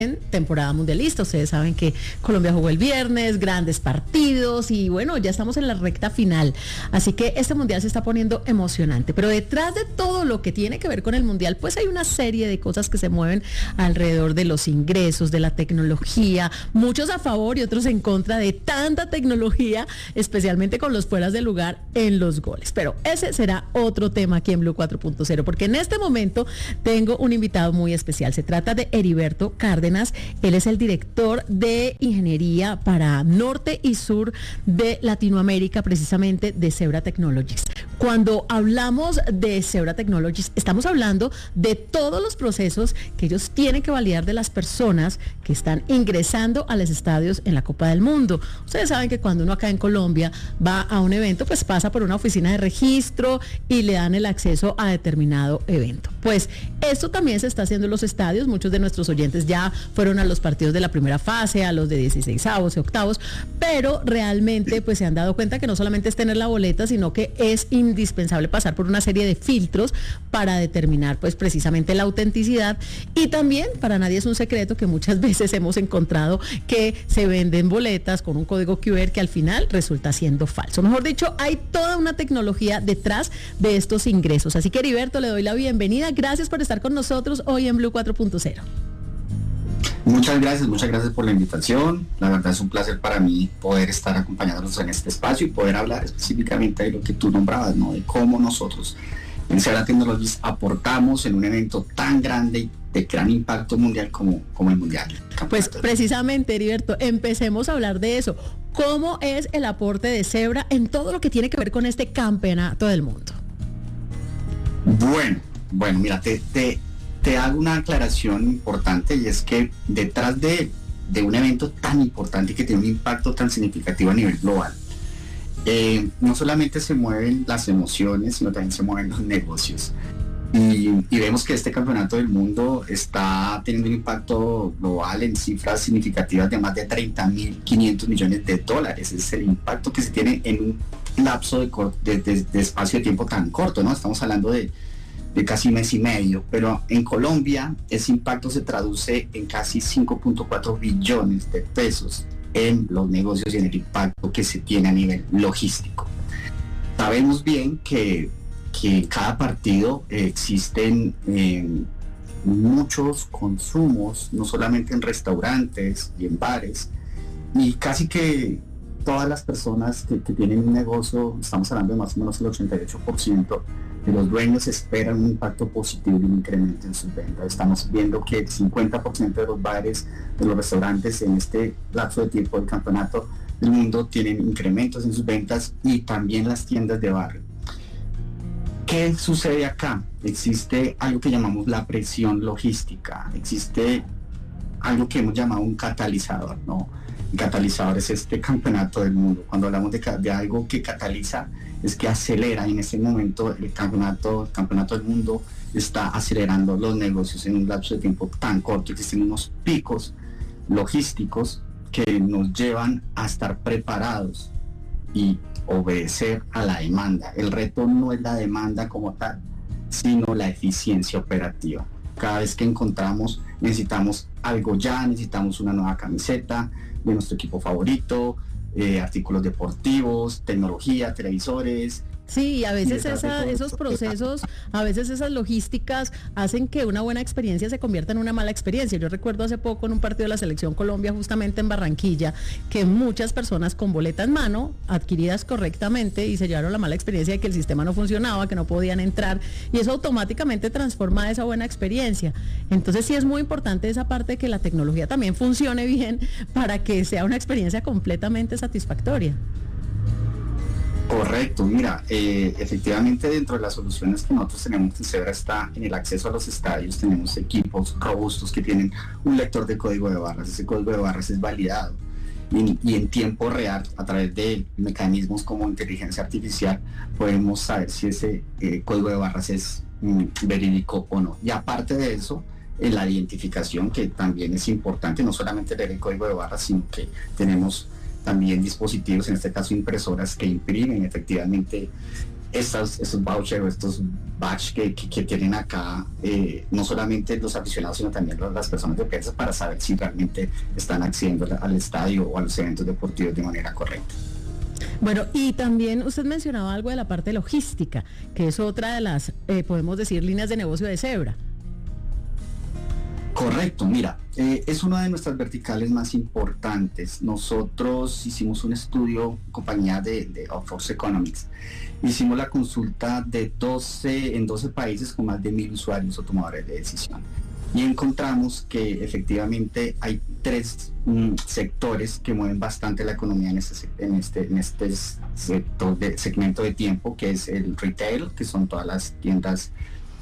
en temporada mundialista. Ustedes saben que Colombia jugó el viernes, grandes partidos y bueno, ya estamos en la recta final. Así que este mundial se está poniendo emocionante. Pero detrás de todo lo que tiene que ver con el mundial, pues hay una serie de cosas que se mueven alrededor de los ingresos, de la tecnología, muchos a favor y otros en contra de tanta tecnología, especialmente con los fueras de lugar en los goles. Pero ese será otro tema aquí en Blue 4.0, porque en este momento tengo un invitado muy especial. Se trata de Heriberto Cárdenas. Él es el director de ingeniería para norte y sur de Latinoamérica, precisamente de Zebra Technologies. Cuando hablamos de Zebra Technologies, estamos hablando de todos los procesos que ellos tienen que validar de las personas que están ingresando a los estadios en la Copa del Mundo. Ustedes saben que cuando uno acá en Colombia va a un evento, pues pasa por una oficina de registro y le dan el acceso a determinado evento. Pues esto también se está haciendo en los estadios. Muchos de nuestros oyentes ya fueron a los partidos de la primera fase, a los de 16avos y octavos, pero realmente pues se han dado cuenta que no solamente es tener la boleta, sino que es indispensable pasar por una serie de filtros para determinar pues precisamente la autenticidad. Y también para nadie es un secreto que muchas veces hemos encontrado que se venden boletas con un código QR que al final resulta siendo falso. Mejor dicho, hay toda una tecnología detrás de estos ingresos. Así que Heriberto, le doy la bienvenida. Gracias por estar con nosotros hoy en Blue 4.0. Muchas gracias por la invitación. La verdad es un placer para mí poder estar acompañándolos en este espacio y poder hablar específicamente de lo que tú nombrabas, ¿no? De cómo nosotros en Zebra Technologies aportamos en un evento tan grande y de gran impacto mundial como el Mundial. Pues precisamente, Heriberto, empecemos a hablar de eso. ¿Cómo es el aporte de Zebra en todo lo que tiene que ver con este campeonato del mundo? Bueno, mira, te hago una aclaración importante, y es que detrás de un evento tan importante que tiene un impacto tan significativo a nivel global, no solamente se mueven las emociones, sino también se mueven los negocios. Y vemos que este campeonato del mundo está teniendo un impacto global en cifras significativas de más de 30.500 millones de dólares. Ese es el impacto que se tiene en un lapso de espacio de tiempo tan corto, ¿no? Estamos hablando de casi mes y medio, pero en Colombia ese impacto se traduce en casi 5.4 billones de pesos en los negocios y en el impacto que se tiene a nivel logístico. Sabemos bien que en cada partido existen muchos consumos, no solamente en restaurantes y en bares, y casi que todas las personas que tienen un negocio, estamos hablando de más o menos el 88% de los dueños, esperan un impacto positivo y un incremento en sus ventas. Estamos viendo que el 50% de los bares, de los restaurantes en este lapso de tiempo del campeonato del mundo tienen incrementos en sus ventas, y también las tiendas de barrio. ¿Qué sucede acá? Existe algo que llamamos la presión logística, existe algo que hemos llamado un catalizador, ¿no? El catalizador es este campeonato del mundo. Cuando hablamos de algo que cataliza, es que acelera. En ese momento el campeonato del mundo está acelerando los negocios en un lapso de tiempo tan corto. Existen unos picos logísticos que nos llevan a estar preparados y obedecer a la demanda. El reto no es la demanda como tal, sino la eficiencia operativa. Cada vez que necesitamos algo ya, necesitamos una nueva camiseta de nuestro equipo favorito, artículos deportivos, tecnología, televisores. Sí, a veces esos procesos, a veces esas logísticas hacen que una buena experiencia se convierta en una mala experiencia. Yo recuerdo hace poco en un partido de la Selección Colombia, justamente en Barranquilla, que muchas personas con boleta en mano, adquiridas correctamente, y se llevaron la mala experiencia de que el sistema no funcionaba, que no podían entrar, y eso automáticamente transforma esa buena experiencia. Entonces sí es muy importante esa parte de que la tecnología también funcione bien para que sea una experiencia completamente satisfactoria. Correcto, mira, efectivamente dentro de las soluciones que nosotros tenemos en Zebra está en el acceso a los estadios. Tenemos equipos robustos que tienen un lector de código de barras. Ese código de barras es validado y en tiempo real, a través de mecanismos como inteligencia artificial, podemos saber si ese código de barras es verídico o no. Y aparte de eso, en la identificación, que también es importante, no solamente leer el código de barras, sino que tenemos también dispositivos, en este caso impresoras, que imprimen efectivamente estos vouchers, estos batch que tienen acá, no solamente los aficionados, sino también las personas de prensa, para saber si realmente están accediendo al estadio o a los eventos deportivos de manera correcta. Bueno, y también usted mencionaba algo de la parte logística, que es otra de las, podemos decir, líneas de negocio de Zebra. Correcto, mira, es una de nuestras verticales más importantes. Nosotros hicimos un estudio, compañía de Oxford Economics, hicimos la consulta en 12 países con más de 1,000 usuarios o tomadores de decisión. Y encontramos que efectivamente hay 3 sectores que mueven bastante la economía en este segmento de tiempo, que es el retail, que son todas las tiendas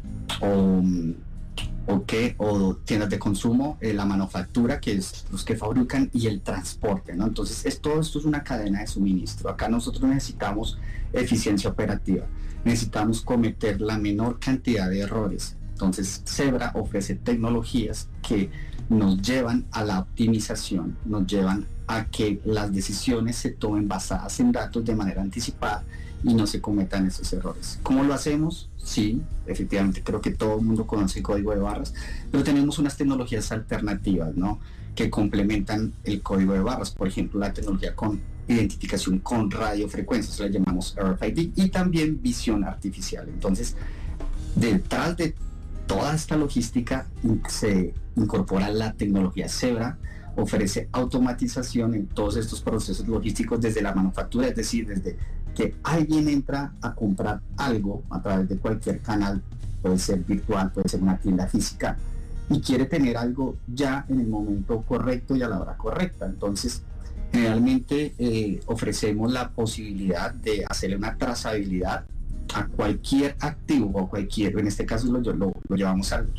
o tiendas de consumo, la manufactura, que es los que fabrican, y el transporte, ¿no? Entonces, todo esto es una cadena de suministro. Acá nosotros necesitamos eficiencia operativa, necesitamos cometer la menor cantidad de errores. Entonces, Zebra ofrece tecnologías que nos llevan a la optimización, nos llevan a que las decisiones se tomen basadas en datos de manera anticipada y no se cometan esos errores. ¿Cómo lo hacemos? Sí, efectivamente, creo que todo el mundo conoce el código de barras, pero tenemos unas tecnologías alternativas, ¿no?, que complementan el código de barras. Por ejemplo, la tecnología con identificación con radiofrecuencias, la llamamos RFID, y también visión artificial. Entonces, detrás de toda esta logística se incorpora la tecnología Zebra, ofrece automatización en todos estos procesos logísticos desde la manufactura, es decir, desde que alguien entra a comprar algo a través de cualquier canal, puede ser virtual, puede ser una tienda física, y quiere tener algo ya en el momento correcto y a la hora correcta. Entonces, generalmente ofrecemos la posibilidad de hacerle una trazabilidad a cualquier activo o cualquier, en este caso lo llevamos a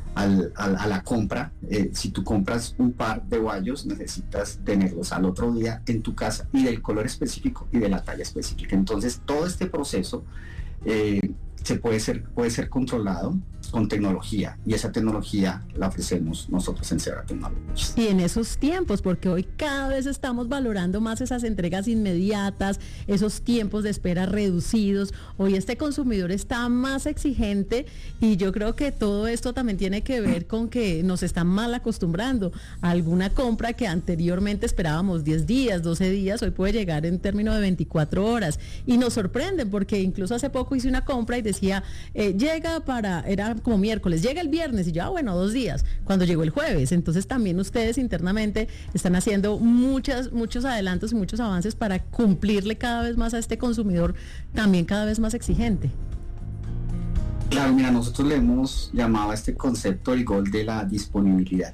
la compra. Si tú compras un par de guayos, necesitas tenerlos al otro día en tu casa, y del color específico y de la talla específica. Entonces, todo este proceso puede ser controlado con tecnología, y esa tecnología la ofrecemos nosotros en Zebra Technologies. Y en esos tiempos, porque hoy cada vez estamos valorando más esas entregas inmediatas, esos tiempos de espera reducidos. Hoy este consumidor está más exigente, y yo creo que todo esto también tiene que ver con que nos están mal acostumbrando a alguna compra que anteriormente esperábamos 10 días, 12 días, hoy puede llegar en términos de 24 horas. Y nos sorprenden, porque incluso hace poco hice una compra y decía, era como miércoles, llega el viernes, y yo, bueno, 2 días, cuando llegó el jueves. Entonces también ustedes internamente están haciendo muchos adelantos y muchos avances para cumplirle cada vez más a este consumidor, también cada vez más exigente. Claro, mira, nosotros le hemos llamado a este concepto el gol de la disponibilidad.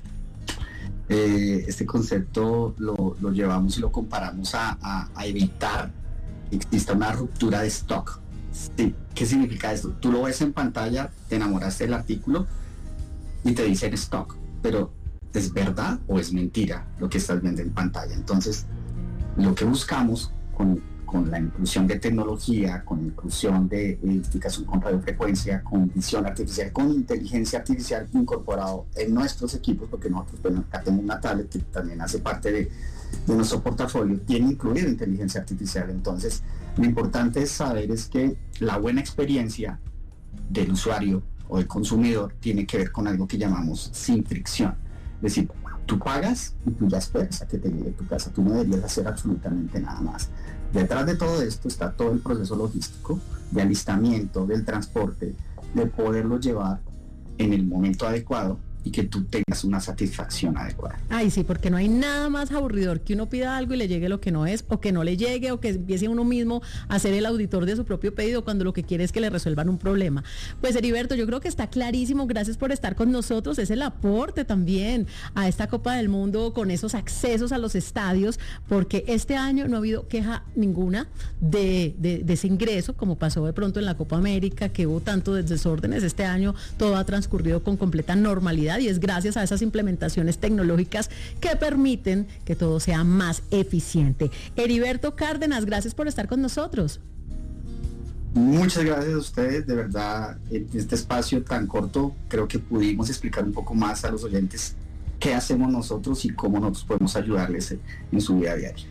Este concepto lo llevamos y lo comparamos a evitar que exista una ruptura de stock. Sí. ¿Qué significa esto? Tú lo ves en pantalla, te enamoraste del artículo y te dice en stock, pero ¿es verdad o es mentira lo que estás viendo en pantalla? Entonces, lo que buscamos con la inclusión de tecnología, con la inclusión de identificación con radiofrecuencia, con visión artificial, con inteligencia artificial incorporado en nuestros equipos, porque nosotros, bueno, acá tenemos una tablet que también hace parte de nuestro portafolio, tiene incluida inteligencia artificial. Entonces, lo importante es saber es que la buena experiencia del usuario o del consumidor tiene que ver con algo que llamamos sin fricción. Es decir, tú pagas y tú ya esperas a que te llegue a tu casa, tú no deberías hacer absolutamente nada más. Detrás de todo esto está todo el proceso logístico de alistamiento, del transporte, de poderlo llevar en el momento adecuado y que tú tengas una satisfacción adecuada. Ay, sí, porque no hay nada más aburridor que uno pida algo y le llegue lo que no es, o que no le llegue, o que empiece uno mismo a ser el auditor de su propio pedido cuando lo que quiere es que le resuelvan un problema. Pues, Heriberto, yo creo que está clarísimo. Gracias por estar con nosotros. Es el aporte también a esta Copa del Mundo con esos accesos a los estadios, porque este año no ha habido queja ninguna de ese ingreso, como pasó de pronto en la Copa América, que hubo tantos desórdenes. Este año todo ha transcurrido con completa normalidad, y es gracias a esas implementaciones tecnológicas que permiten que todo sea más eficiente. Heriberto Cárdenas, gracias por estar con nosotros. Muchas gracias a ustedes, de verdad, en este espacio tan corto creo que pudimos explicar un poco más a los oyentes qué hacemos nosotros y cómo nosotros podemos ayudarles en su vida diaria.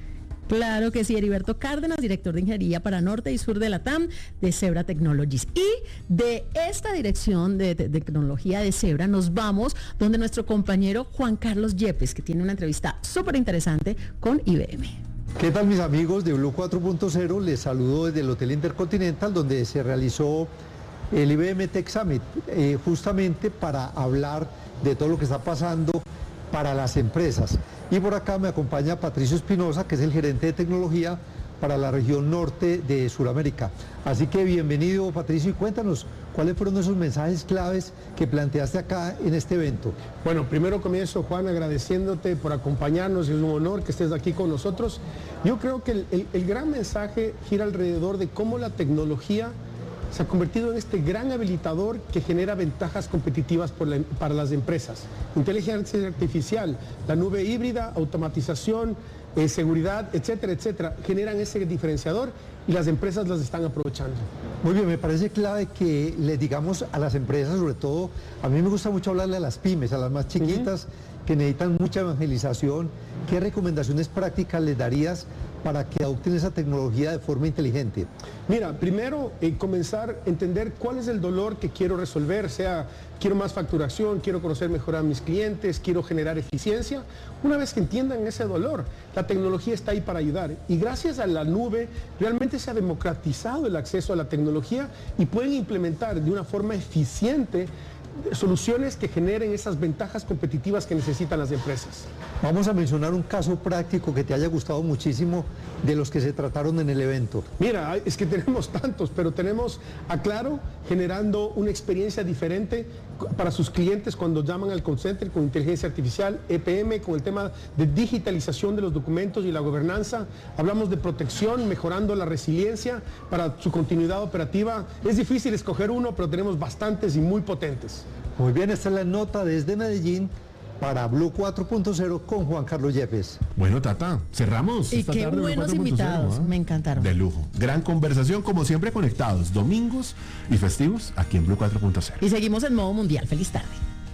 Claro que sí, Heriberto Cárdenas, director de Ingeniería para Norte y Sur de la TAM de Zebra Technologies. Y de esta dirección de tecnología de Zebra nos vamos donde nuestro compañero Juan Carlos Yepes, que tiene una entrevista súper interesante con IBM. ¿Qué tal, mis amigos de Blue 4.0? Les saludo desde el Hotel Intercontinental, donde se realizó el IBM Tech Summit, justamente para hablar de todo lo que está pasando para las empresas. Y por acá me acompaña Patricio Espinosa, que es el gerente de tecnología para la región norte de Sudamérica. Así que bienvenido, Patricio, y cuéntanos cuáles fueron esos mensajes claves que planteaste acá en este evento. Bueno, primero comienzo, Juan, agradeciéndote por acompañarnos, es un honor que estés aquí con nosotros. Yo creo que el gran mensaje gira alrededor de cómo la tecnología se ha convertido en este gran habilitador que genera ventajas competitivas para las empresas. Inteligencia artificial, la nube híbrida, automatización, seguridad, etcétera, etcétera, generan ese diferenciador y las empresas las están aprovechando. Muy bien, me parece clave que les digamos a las empresas, sobre todo, a mí me gusta mucho hablarle a las pymes, a las más chiquitas, que necesitan mucha evangelización. ¿Qué recomendaciones prácticas les darías para que adopten esa tecnología de forma inteligente? Mira, primero comenzar a entender cuál es el dolor que quiero resolver, sea quiero más facturación, quiero conocer mejor a mis clientes, quiero generar eficiencia. Una vez que entiendan ese dolor, la tecnología está ahí para ayudar. Y gracias a la nube, realmente se ha democratizado el acceso a la tecnología y pueden implementar de una forma eficiente soluciones que generen esas ventajas competitivas que necesitan las empresas. Vamos a mencionar un caso práctico que te haya gustado muchísimo de los que se trataron en el evento. Mira, es que tenemos tantos, pero tenemos a Claro generando una experiencia diferente para sus clientes cuando llaman al call center con inteligencia artificial, EPM, con el tema de digitalización de los documentos y la gobernanza. Hablamos de protección, mejorando la resiliencia para su continuidad operativa. Es difícil escoger uno, pero tenemos bastantes y muy potentes. Muy bien, esta es la nota desde Medellín para Blue 4.0 con Juan Carlos Yepes. Bueno, Tata, cerramos. Y qué buenos invitados, me encantaron. De lujo. Gran conversación, como siempre, conectados, domingos y festivos, aquí en Blue 4.0. Y seguimos en modo mundial. Feliz tarde.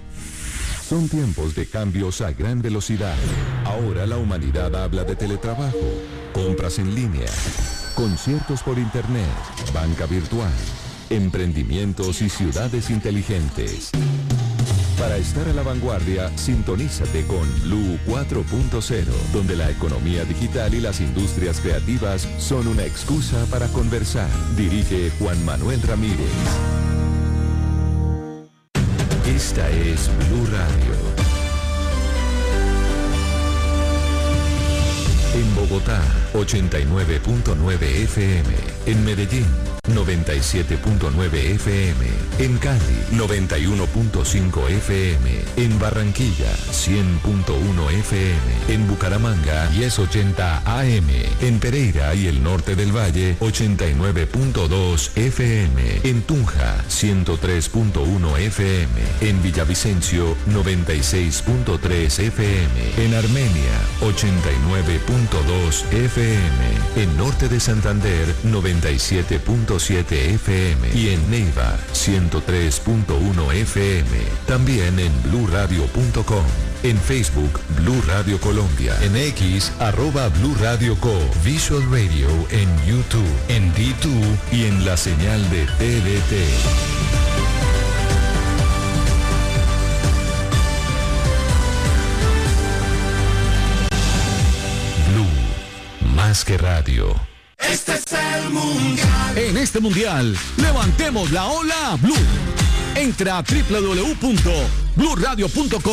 Son tiempos de cambios a gran velocidad. Ahora la humanidad habla de teletrabajo, compras en línea, conciertos por internet, banca virtual, emprendimientos y ciudades inteligentes. Para estar a la vanguardia, sintonízate con Blue 4.0, donde la economía digital y las industrias creativas son una excusa para conversar. Dirige Juan Manuel Ramírez. Esta es Blue Radio. En Bogotá, 89.9 FM. En Medellín, 97.9 FM. En Cali, 91.5 FM. En Barranquilla, 100.1 FM. En Bucaramanga, 1080 AM. En Pereira y el norte del Valle, 89.2 FM. En Tunja, 103.1 FM. En Villavicencio, 96.3 FM. En Armenia, 89.2 FM. En norte de Santander, 97.7 FM. Y en Neiva, 103.1 FM. También en bluradio.com. En Facebook, Blue Radio Colombia. En X, @Blue Radio Co. Visual Radio en YouTube, en D2 y en la señal de TDT. Blue, más que radio. Este es el mundial. En este mundial, levantemos la ola Blue. Entra a www.bluradio.com